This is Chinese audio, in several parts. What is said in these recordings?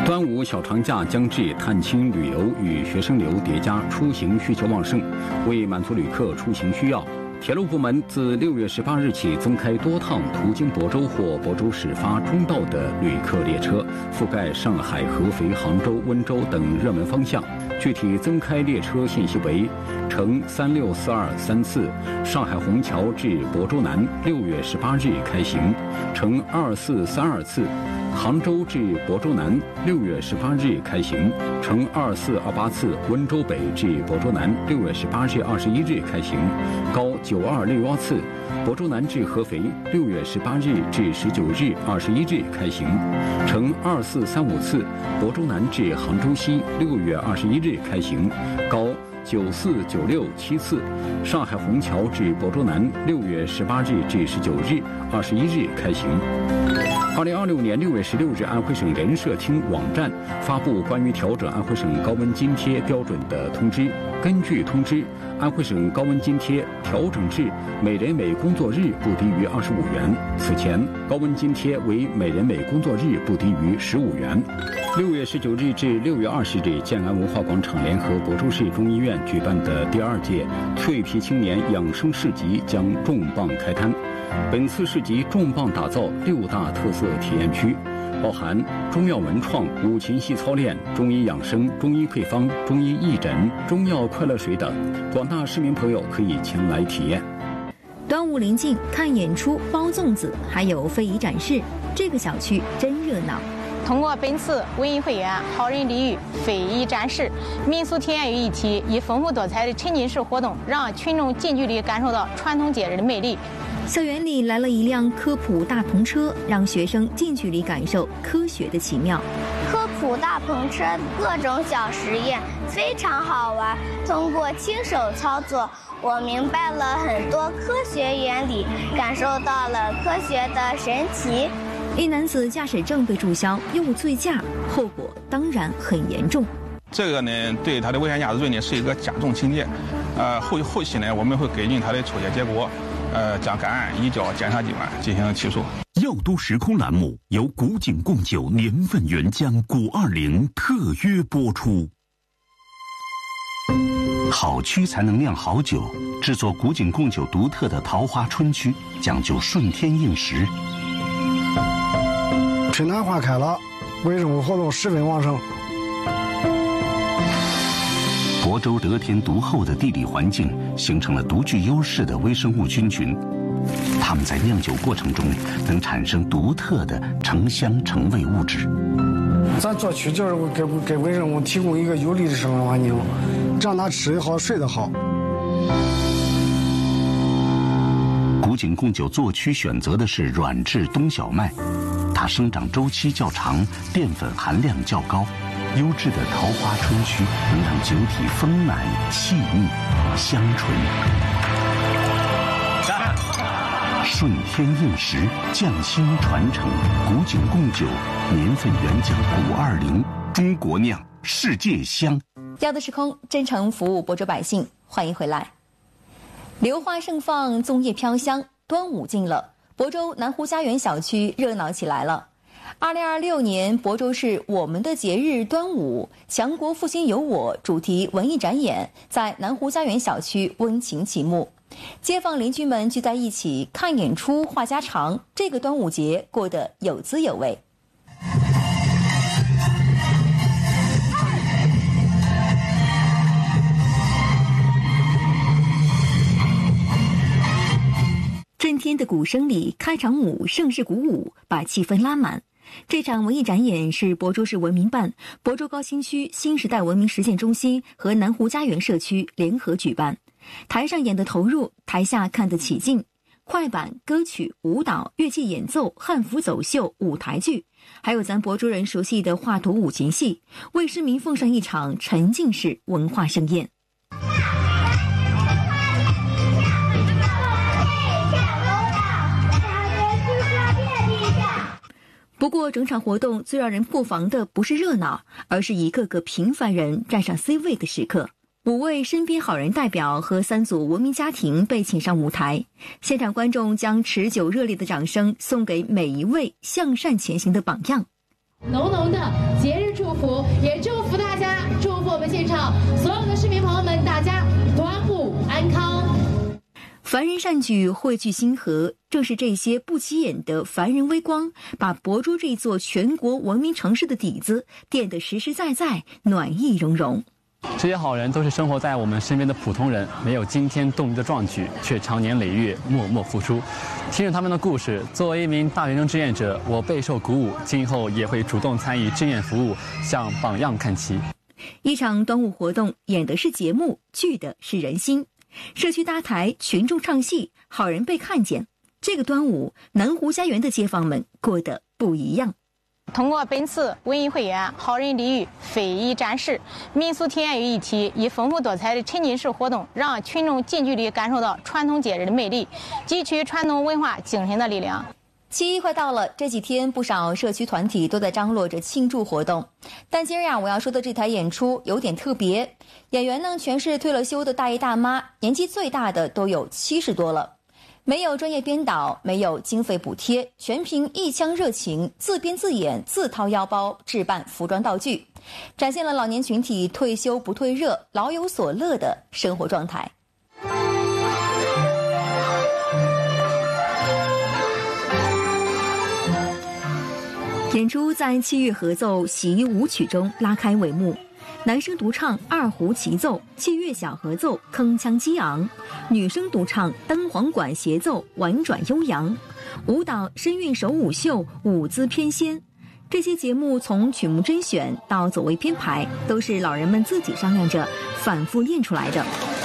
端午小长假将至，探亲旅游与学生流叠加，出行需求旺盛。为满足旅客出行需要，铁路部门自6月18日起增开多趟途经亳州或亳州始发中道的旅客列车，覆盖上海、合肥、杭州、温州等热门方向。具体增开列车信息为：乘3642次上海虹桥至亳州南，6月18日开行；乘2432次杭州至亳州南，6月18日开行；乘2428次温州北至亳州南，6月18日、21日开行；高9268次亳州南至合肥，6月18日至19日、21日开行；乘2435次亳州南至杭州西，6月21日开行；高94967次上海虹桥至亳州南，6月18日至19日、21日开行。2026年6月16日，安徽省人社厅网站发布关于调整安徽省高温津贴标准的通知。根据通知，安徽省高温津贴调整至每人每工作日不低于25元。此前，高温津贴为每人每工作日不低于15元。6月19日至6月20日，建安文化广场联合亳州市中医院举办的第2届脆皮青年养生市集将重磅开摊。本次市集重磅打造6大特色体验区，包含中药文创、五禽戏操练、中医养生、中医配方、中医义诊、中药快乐水等，广大市民朋友可以前来体验。 端午临近，看演出、包粽子，还有非遗展示，这个小区真热闹。 通过本次文艺汇演、好人礼遇、非遗展示、民俗体验于一体，以丰富多彩的沉浸式活动，让群众近距离感受到传统节日的魅力。 校园里来了一辆科普大篷车，让学生近距离感受科学的奇妙。 科普大篷车各种小实验非常好玩，通过亲手操作，我明白了很多科学原理，感受到了科学的神奇。 一男子驾驶证被注销又醉驾，后果当然很严重。 这个呢，对他的危险驾驶罪呢是一个加重情节。后期呢，我们会根据他的抽检结果，将该案移交检察机关进行起诉。 药都时空栏目由古井贡酒年份原浆古20特约播出。好曲才能酿好酒，制作古井贡酒独特的桃花春曲，讲究顺天应时。 春暖花开了，微生物活动十分旺盛。 亳州得天独厚的地理环境形成了独具优势的微生物菌群，它们在酿酒过程中能产生独特的成香成味物质。 咱做曲就是给微生物提供一个有利的生长环境，让它吃得好、睡得好。 古井贡酒做曲选择的是软质冬小麦，它生长周期较长，淀粉含量较高。优质的桃花春曲能让酒体丰满、细腻、香醇。顺天应时，匠心传承，古井贡酒，年份原浆古20，中国酿，世界香。 药都时空，真诚服务亳州百姓，欢迎回来。榴花盛放，粽叶飘香，端午近了，亳州南湖家园小区热闹起来了。2026年亳州市我们的节日端午强国复兴有我主题文艺展演在南湖家园小区温情启幕，街坊邻居们聚在一起看演出、话家常，这个端午节过得有滋有味。震天的鼓声里，开场舞盛世鼓舞，把气氛拉满。这场文艺展演是亳州市文明办、亳州高新区新时代文明实践中心和南湖家园社区联合举办。台上演得投入，台下看得起劲。快板、歌曲、舞蹈、乐器演奏、汉服走秀、舞台剧，还有咱亳州人熟悉的画图五禽戏，为市民奉上一场沉浸式文化盛宴。不过，整场活动最让人破防的不是热闹，而是一个个平凡人站上 C 位的时刻。5位身边好人代表和3组文明家庭被请上舞台，现场观众将持久热烈的掌声送给每一位向善前行的榜样。 浓浓的节日祝福，也祝福大家，祝福我们现场所有的市民朋友们，大家端午安康。 凡人善举，汇聚星河，正是这些不起眼的凡人微光，把亳州这座全国文明城市的底子垫得实实在在，暖意融融。 这些好人都是生活在我们身边的普通人，没有惊天动地的壮举，却长年累月默默付出。听着他们的故事，作为一名大学生志愿者，我备受鼓舞，今后也会主动参与志愿服务，向榜样看齐。 一场端午活动，演的是节目，聚的是人心。社区搭台，群众唱戏，好人被看见。这个端午，南湖家园的街坊们过得不一样。 通过本次文艺汇演好人礼遇非遗展示民俗体验于一体，以丰富多彩的沉浸式活动，让群众近距离感受到传统节日的魅力，汲取传统文化精神的力量。 7·1快到了，这几天不少社区团体都在张罗着庆祝活动。但今儿我要说的这台演出有点特别，演员呢全是退了休的大爷大妈，年纪最大的都有70多了。没有专业编导，没有经费补贴，全凭一腔热情，自编自演，自掏腰包置办服装道具，展现了老年群体退休不退热、老有所乐的生活状态。演出在7月合奏洗衣舞曲中拉开帷幕，男声独唱二胡齐奏，器乐小合奏铿锵激昂，女声独唱单簧管协奏婉转悠扬，舞蹈身韵手舞秀，舞姿翩跹。这些节目从曲目甄选到走位编排，都是老人们自己商量着反复练出来的。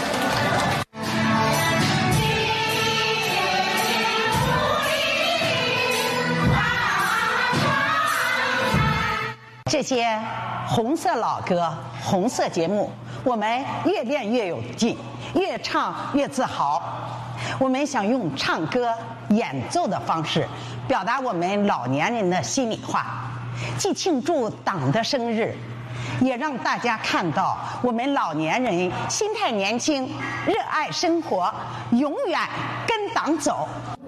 这些红色老歌、红色节目，我们越练越有劲，越唱越自豪。我们想用唱歌、演奏的方式，表达我们老年人的心里话，既庆祝党的生日，也让大家看到我们老年人心态年轻，热爱生活，永远跟党走。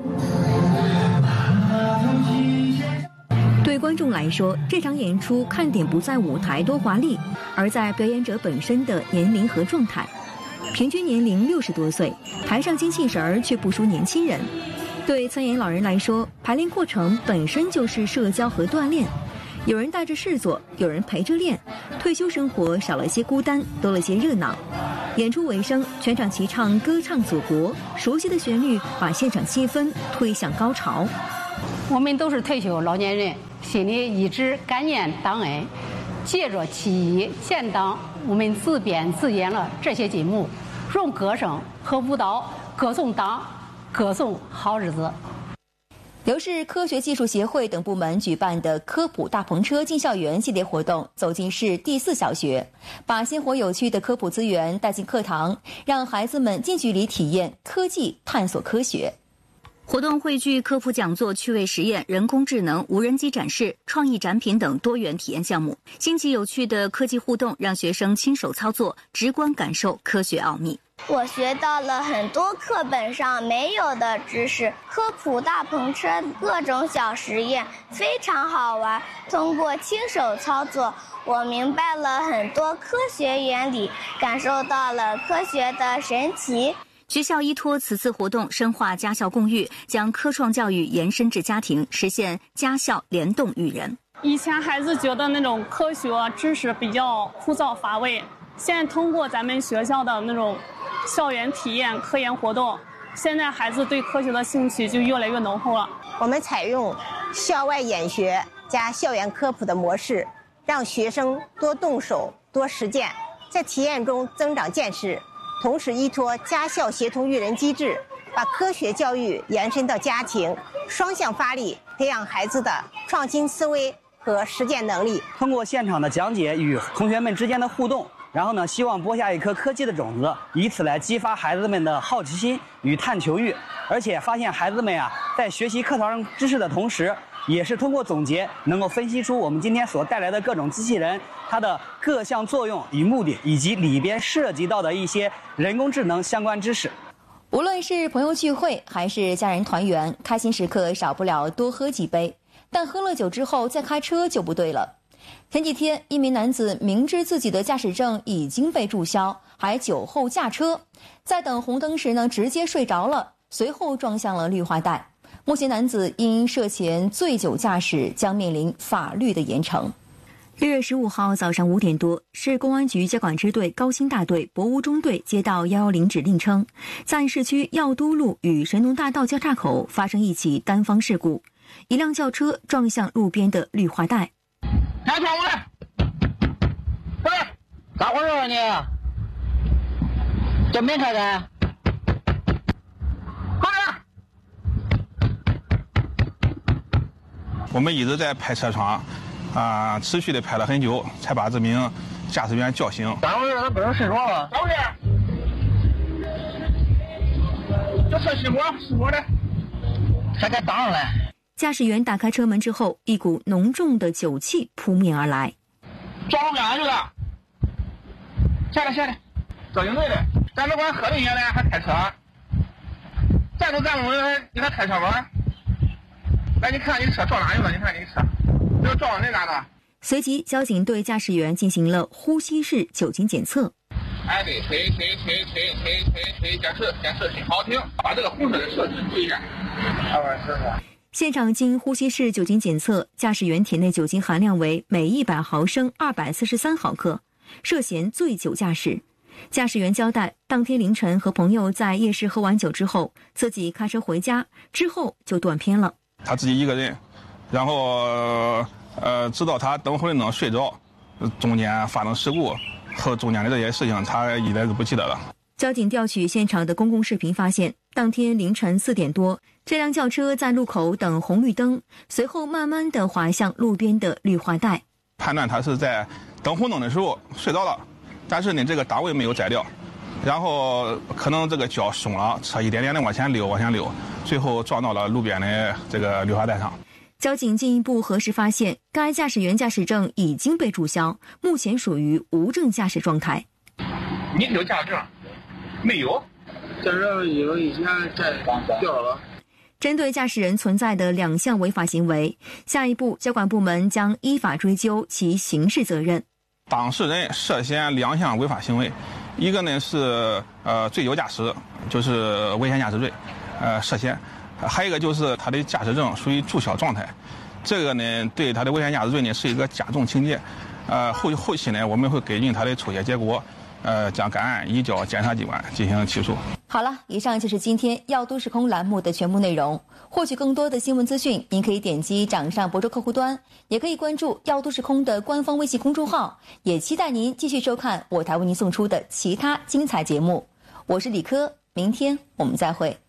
对观众来说，这场演出看点不在舞台多华丽，而在表演者本身的年龄和状态。平均年龄60多岁，台上精气神儿却不输年轻人。对参演老人来说，排练过程本身就是社交和锻炼。有人带着事做，有人陪着练，退休生活少了些孤单，多了些热闹。演出尾声，全场齐唱歌唱祖国，熟悉的旋律把现场气氛推向高潮。 我们都是退休老年人，心里一直感念党恩，借着7·1建党，我们自编自演了这些节目，用歌声和舞蹈歌颂党，歌颂好日子。 由市科学技术协会等部门举办的科普大篷车进校园系列活动走进市第4小学，把鲜活有趣的科普资源带进课堂，让孩子们近距离体验科技，探索科学。活动汇聚科普讲座、趣味实验、人工智能、无人机展示、创意展品等多元体验项目，新奇有趣的科技互动让学生亲手操作，直观感受科学奥秘。 我学到了很多课本上没有的知识，科普大篷车各种小实验非常好玩。通过亲手操作，我明白了很多科学原理，感受到了科学的神奇。 学校依托此次活动深化家校共育，将科创教育延伸至家庭，实现家校联动育人。 以前孩子觉得那种科学知识比较枯燥乏味，现在通过咱们学校的那种校园体验科研活动，现在孩子对科学的兴趣就越来越浓厚了。 我们采用校外研学加校园科普的模式，让学生多动手多实践，在体验中增长见识，同时依托家校协同育人机制，把科学教育延伸到家庭，双向发力，培养孩子的创新思维和实践能力。 通过现场的讲解与同学们之间的互动，然后呢，希望播下一颗科技的种子，以此来激发孩子们的好奇心与探求欲。而且发现孩子们在学习课堂上知识的同时，也是通过总结能够分析出我们今天所带来的各种机器人它的各项作用与目的，以及里边涉及到的一些人工智能相关知识。 无论是朋友聚会还是家人团圆，开心时刻少不了多喝几杯。 但喝了酒之后再开车就不对了。前几天，一名男子明知自己的驾驶证已经被注销，还酒后驾车，在等红灯时呢，直接睡着了，随后撞向了绿化带。目前，男子因涉嫌醉酒驾驶，将面临法律的严惩。6月15号早上5点多，市公安局交管支队高新大队博乌中队接到110指令称，在市区药都路与神农大道交叉口发生一起单方事故，一辆轿车撞向路边的绿化带。 开窗户来！喂，咋回事啊你？这没开开？快点！ 我们一直在拍车窗，持续的拍了很久，才把这名驾驶员叫醒。 咋回事？他不是睡着了？咋回事？这车熄火的，还给挡上来。 驾驶员打开车门之后，一股浓重的酒气扑面而来。 撞路边上去了，下来，交警队的，咱这管喝的也呢，还开车，站都站不稳，你还开车吧？来，你看你车撞哪去了？你看你车，这个撞那嘎达。 随即，交警对驾驶员进行了呼吸式酒精检测。 哎，对，吹，检测好停，把这个红色的设置注意一下。 现场经呼吸式酒精检测，驾驶员体内酒精含量为每100毫升243毫克，涉嫌醉酒驾驶。驾驶员交代，当天凌晨和朋友在夜市喝完酒之后，自己开车回家，之后就断片了。 他自己一个人，然后直到他等会儿能睡着，中间发生事故和中间的这些事情，他一点都不记得了。 交警调取现场的公共视频发现，当天凌晨4点多，这辆轿车在路口等红绿灯，随后慢慢地滑向路边的绿化带。 判断他是在等红灯的时候睡着了，但是呢，这个档位没有摘掉，然后可能这个脚松了，车一点点的往前溜，最后撞到了路边的这个绿化带上。 交警进一步核实发现，该驾驶员驾驶证已经被注销，目前属于无证驾驶状态。 你有驾驶证？没有，驾驶证以前在掉了。 针对驾驶人存在的2项违法行为，下一步交管部门将依法追究其刑事责任。 当事人涉嫌2项违法行为，一个呢是醉酒驾驶，就是危险驾驶罪，涉嫌；还有一个就是他的驾驶证属于注销状态，这个呢对他的危险驾驶罪呢是一个加重情节。后期呢我们会根据他的抽检结果，将该案移交检察机关进行起诉。 好了，以上就是今天药都时空栏目的全部内容。获取更多的新闻资讯，您可以点击掌上博州客户端，也可以关注药都时空的官方微信公众号。也期待您继续收看我台为您送出的其他精彩节目。我是李科，明天我们再会。